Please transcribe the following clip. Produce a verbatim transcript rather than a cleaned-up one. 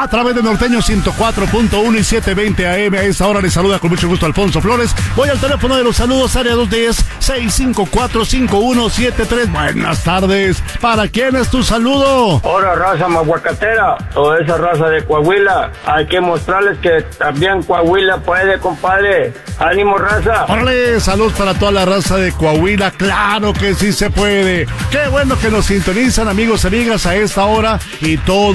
a través de Norteño ciento cuatro punto uno y setecientos veinte A M. A esta hora les saluda con mucho gusto Alfonso Flores. Voy al teléfono de los saludos, área dos uno cero, seis cinco cuatro, cinco uno siete tres. Buenas tardes. ¿Para quién es tu saludo? Ahora, raza mahuacatera, toda esa raza de Coahuila, hay que mostrarles que también Coahuila puede, compadre. ¡Ánimo, raza! ¡Órale! Salud para toda la raza de Coahuila. ¡Claro que sí se puede! ¡Qué bueno que nos sintonizan, amigos y amigas, a esta hora! Y todo